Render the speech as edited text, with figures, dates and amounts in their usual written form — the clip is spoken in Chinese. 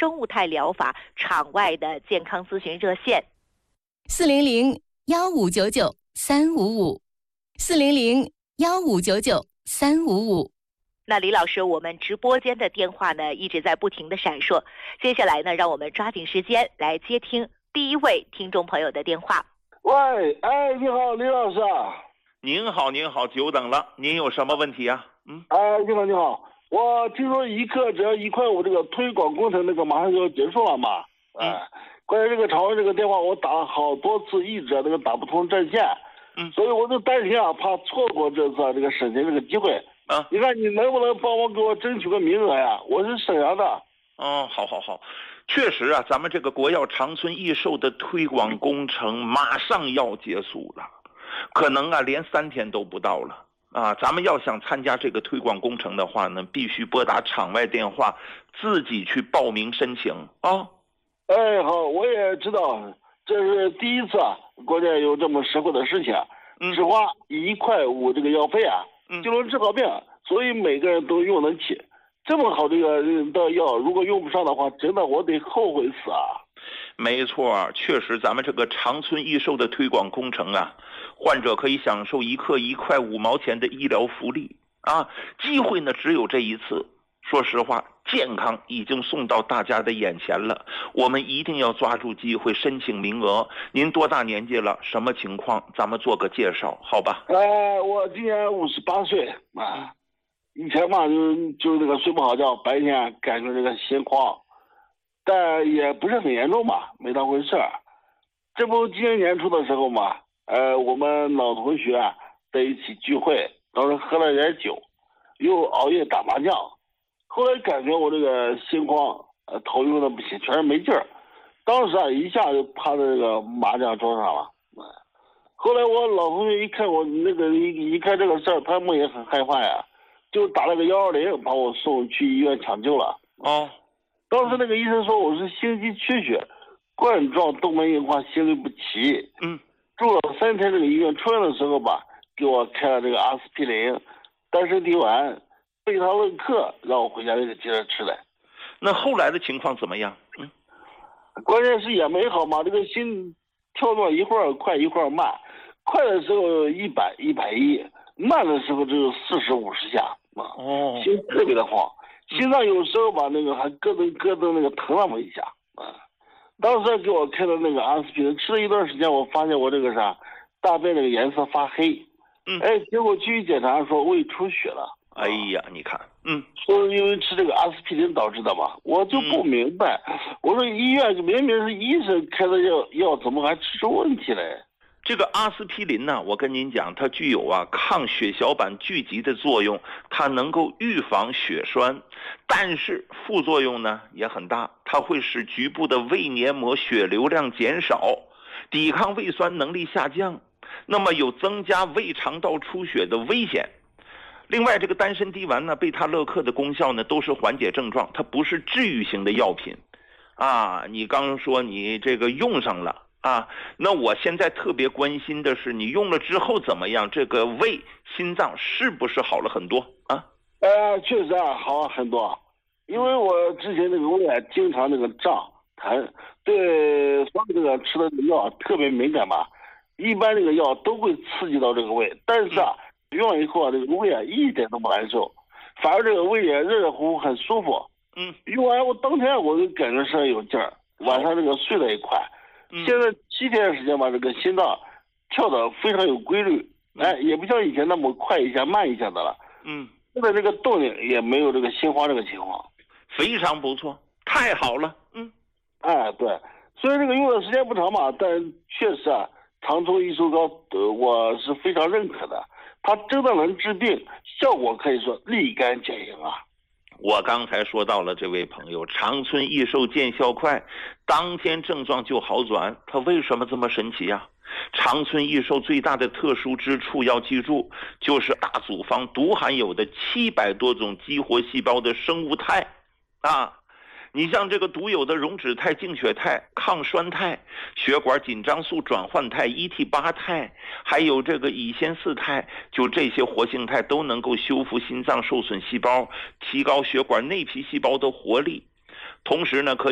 生物肽疗法场外的健康咨询热线 400-1599-355，400-1599-355。 那李老师，我们直播间的电话呢一直在不停的闪烁，接下来呢，让我们抓紧时间来接听第一位听众朋友的电话。 喂，哎，你好，李老师啊。 您好，久等了，您有什么问题啊？ 哎，你好，我听说一克只要1.5块，这个推广工程那个马上就要结束了嘛。关于这个场外这个电话，我打了好多次，一直那个打不通占线。所以我就担心啊，怕错过这次这个省钱这个机会。你看你能不能帮我给我争取个名额呀？我是沈阳的。 好，确实啊，咱们这个国药长春益寿的推广工程马上要结束了，可能啊连3天都不到了啊。咱们要想参加这个推广工程的话呢，必须拨打场外电话，自己去报名申请啊。 哎，好，我也知道这是第一次啊，国家有这么实惠的事情啊。只花1.5块这个药费啊，就能治好病，所以每个人都用得起。这么好这个的药，如果用不上的话，真的我得后悔死啊！ 没错，确实咱们这个长春益寿的推广工程啊，患者可以享受1克1.5块的医疗福利啊，机会呢只有这一次。说实话，健康已经送到大家的眼前了，我们一定要抓住机会申请名额。您多大年纪了？什么情况？咱们做个介绍，好吧？ 我今年58岁啊。以前嘛就那个睡不好觉，白天感觉这个心慌，但也不是很严重嘛，没当回事儿。这不今年年初的时候嘛，我们老同学在一起聚会，当时喝了点酒，又熬夜打麻将，后来感觉我这个心慌，头晕的不行，全是没劲儿。当时一下就趴在这个麻将桌上了。后来我老同学一看我那个一看这个事儿，他们也很害怕呀。就打了个120，把我送去医院抢救了。当时那个医生说我是心肌缺血，冠状动脉硬化，心律不齐。住了3天这个医院，出院的时候吧，给我开了这个阿司匹林、丹参地丸、贝塔乐克，让我回家这个接着吃来。 那后来的情况怎么样？ 关键是也没好嘛，这个心跳动一会儿快一会儿慢，快的时候100、110，慢的时候只有40、50下。心特别的慌，心脏有时候吧那个还咯噔那个疼那么一下当时给我开的那个阿司匹林，吃了一段时间，我发现我这个大便那个颜色发黑。结果去检查说胃出血了。 哎呀，你看， 说是因为吃这个阿司匹林导致的嘛，我就不明白。我说医院明明是医生开的药，怎么还吃出问题来？ 这个阿司匹林呢，我跟您讲，它具有抗血小板聚集的作用，它能够预防血栓，但是副作用呢也很大，它会使局部的胃黏膜血流量减少，抵抗胃酸能力下降，那么有增加胃肠道出血的危险。另外，这个丹参地丸呢、贝塔乐克的功效呢都是缓解症状，它不是治愈型的药品你刚说你这个用上了那我现在特别关心的是，你用了之后怎么样？这个胃、心脏是不是好了很多确实好很多，因为我之前那个胃经常那个胀疼，对所有这个吃的药特别敏感嘛，一般这个药都会刺激到这个胃，但是用了以后这个胃一点都不难受，反而这个胃也热热乎乎很舒服。用完我当天我就感觉身上有劲儿，晚上这个睡得也快。现在7天的时间吧，这个心脏跳得非常有规律，也不像以前那么快一下慢一下的了。现在这个动静也没有这个心慌这个情况， 非常不错，太好了。 对，虽然这个用的时间不长嘛，但确实长春益寿膏我是非常认可的，它真的能治病，效果可以说立竿见影我刚才说到了这位朋友，长春益寿见效快，当天症状就好转，它为什么这么神奇长春益寿最大的特殊之处要记住，就是大组方独含有的700多种激活细胞的生物肽你像这个独有的溶脂肽、净血肽、抗栓肽、血管紧张素转换肽、ET8肽，还有这个乙酰四肽，就这些活性肽都能够修复心脏受损细胞，提高血管内皮细胞的活力，同时呢可以